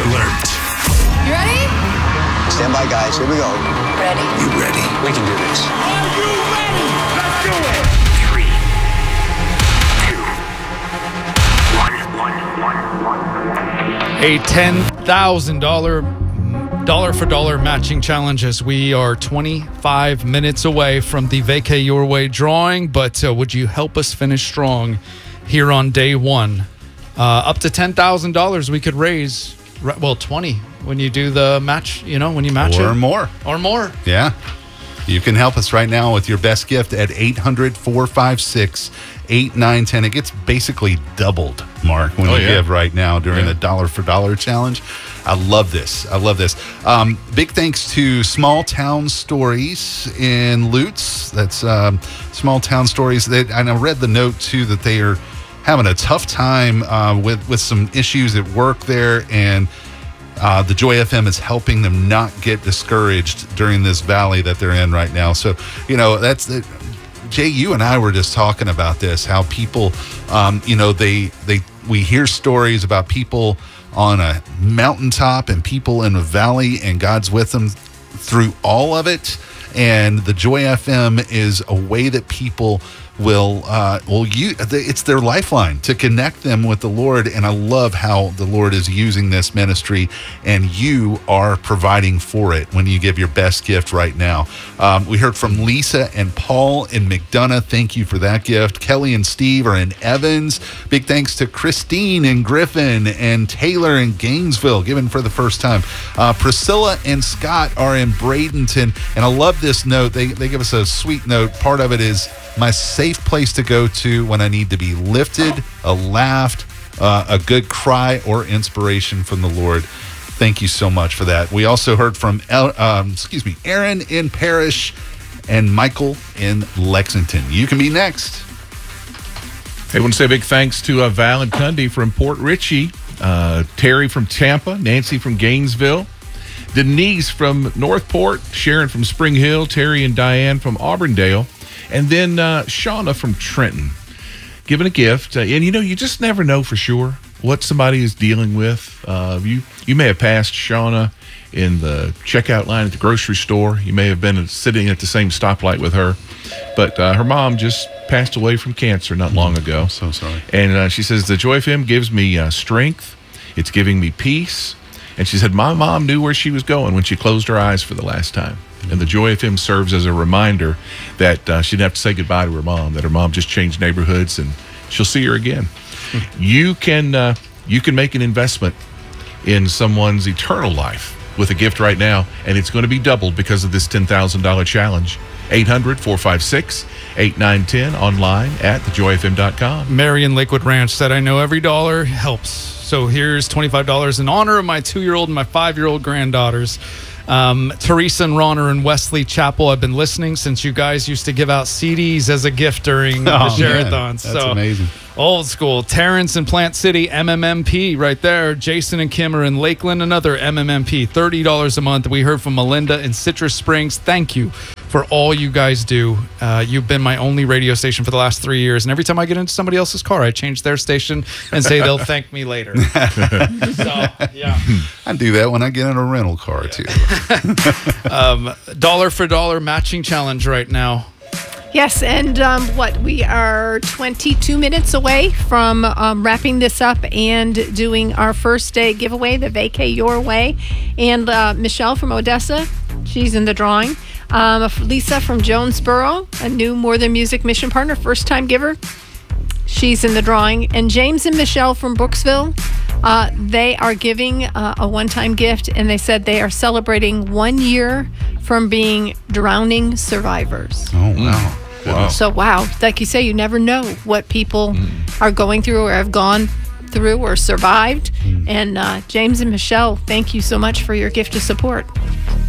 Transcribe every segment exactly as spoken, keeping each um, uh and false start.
alert. You ready? Stand by, guys. Here we go. Ready? You ready? We can do this. Are you ready? Let's do it. Three, two, one, one, one, one. A ten thousand dollars dollar for dollar matching challenge as we are twenty-five minutes away from the Vacay Your Way drawing. But uh, would you help us finish strong here on day one? Uh, up to ten thousand dollars we could raise. Well, twenty when you do the match, you know, when you match it. Or more. Or more. Yeah. You can help us right now with your best gift at eight hundred, four five six, eight nine one zero. It gets basically doubled, Mark, when Oh, you yeah. give right now during Yeah. the dollar for dollar challenge. I love this. I love this. Um, big thanks to Small Town Stories in Lutz. That's um, Small Town Stories. They, and I read the note, too, that they are having a tough time uh, with, with some issues at work there, and Uh, the Joy F M is helping them not get discouraged during this valley that they're in right now. So, you know, that's the, Jay, you and I were just talking about this, how people, um, you know, they, they, we hear stories about people on a mountaintop and people in a valley, and God's with them through all of it. And the Joy F M is a way that people will uh will you it's their lifeline to connect them with the Lord. And I love how the Lord is using this ministry, and you are providing for it when you give your best gift right now. Um, we heard from Lisa and Paul in McDonough. Thank you for that gift. Kelly and Steve are in Evans. Big thanks to Christine in Griffin and Taylor in Gainesville, given for the first time. Uh, Priscilla and Scott are in Bradenton. And I love this note. They, they give us a sweet note. Part of it is my safe place to go to when I need to be lifted, a laughed, uh, a good cry, or inspiration from the Lord. Thank you so much for that. We also heard from, El, um, excuse me, Aaron in Parrish and Michael in Lexington. You can be next. Hey, I want to say a big thanks to uh, Val and Cundy from Port Richey, uh, Terry from Tampa, Nancy from Gainesville, Denise from Northport, Sharon from Spring Hill, Terry and Diane from Auburndale, and then uh, Shauna from Trenton, giving a gift. Uh, and, you know, you just never know for sure what somebody is dealing with. Uh, you you may have passed Shauna in the checkout line at the grocery store. You may have been sitting at the same stoplight with her. But uh, her mom just passed away from cancer not long ago. I'm so sorry. And uh, she says, the Joy F M gives me uh, strength. It's giving me peace. And she said, my mom knew where she was going when she closed her eyes for the last time. And the Joy F M serves as a reminder that uh, she didn't have to say goodbye to her mom, that her mom just changed neighborhoods and she'll see her again. You can uh, you can make an investment in someone's eternal life with a gift right now, and it's going to be doubled because of this ten thousand dollars challenge. eight hundred, four five six, eight nine one zero, online at the joy f m dot com. Mary in Lakewood Ranch said, I know every dollar helps. So here's twenty-five dollars in honor of my two-year-old and my five-year-old granddaughters. Um, Teresa and Ron are in Wesley Chapel. I've been listening since you guys used to give out C Ds as a gift during the Oh, Share-a-thons. man, that's so amazing. Old school. Terrence in Plant City, M M M P right there. Jason and Kim are in Lakeland, another M M M P, thirty dollars a month. We heard from Melinda in Citrus Springs. Thank you for all you guys do. Uh, you've been my only radio station for the last three years. And every time I get into somebody else's car, I change their station and say they'll thank me later. So, yeah. I do that when I get in a rental car, too. um, dollar for dollar matching challenge right now. Yes, and um, what, we are twenty-two minutes away from um, wrapping this up and doing our first day giveaway, the Vacay Your Way. And uh, Michelle from Odessa, she's in the drawing. Um, Lisa from Jonesboro, a new More Than Music mission partner, first-time giver. She's in the drawing. And James and Michelle from Brooksville, uh, they are giving uh, a one-time gift, and they said they are celebrating one year from being drowning survivors. Oh, wow. Wow. So, wow, like you say, you never know what people mm. are going through or have gone through or survived. Mm. And uh, James and Michelle, thank you so much for your gift of support.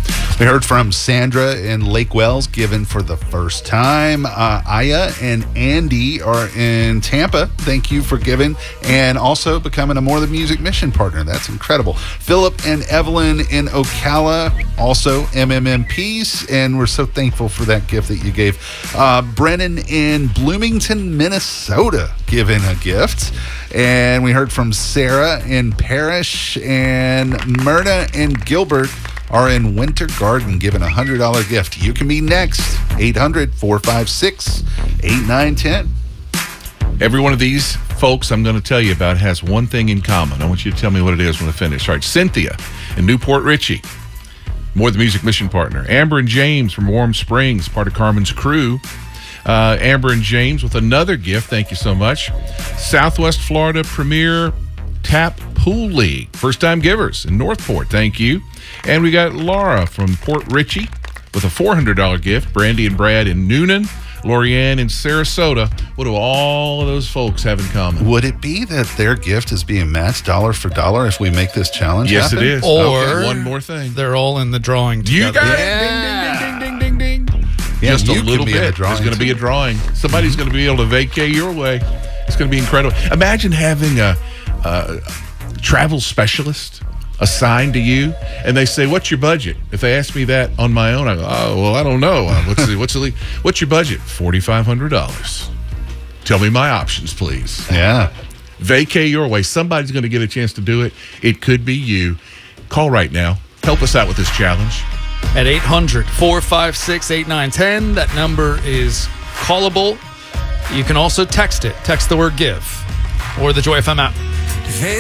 We heard from Sandra in Lake Wells, given for the first time. Uh, Aya and Andy are in Tampa. Thank you for giving and also becoming a More Than Music Mission partner. That's incredible. Philip and Evelyn in Ocala, also M M M Ps, and we're so thankful for that gift that you gave. Uh, Brennan in Bloomington, Minnesota, giving a gift. And we heard from Sarah in Parrish, and Myrna and Gilbert are in Winter Garden, giving a one hundred dollars gift. You can be next. eight hundred, four five six, eight nine one zero. Every one of these folks I'm going to tell you about has one thing in common. I want you to tell me what it is when I finish. All right, Cynthia in Newport Richey, More Than Music Mission partner. Amber and James from Warm Springs, part of Carmen's crew. Uh, Amber and James with another gift. Thank you so much. Southwest Florida Premier Tap Pool League, first-time givers in Northport. Thank you. And we got Laura from Port Richey with a four hundred dollars gift. Brandy and Brad in Noonan. Lorianne in Sarasota. What do all of those folks have in common? Would it be that their gift is being matched dollar for dollar if we make this challenge Yes, happen? it is. Or Okay, one more thing. They're all in the drawing You together. got Yeah. it. Ding, ding, ding, ding, ding, ding. Yeah, Just a you can little be in bit. a drawing, There's going to be a too. drawing. Somebody's going to be able to vacate your way. It's going to be incredible. Imagine having a, a travel specialist assigned to you, and they say, "What's your budget?" If they ask me that on my own, I go, "Oh, well, I don't know. Uh, What's the, what's the le- what's your budget? Forty-five hundred dollars. Tell me my options, please." Yeah. Vacay your way. Somebody's going to get a chance to do it. It could be you. Call right now. Help us out with this challenge. At eight hundred, four five six, eight nine one zero. That number is callable. You can also text it. Text the word give or the Joy F M app. Hey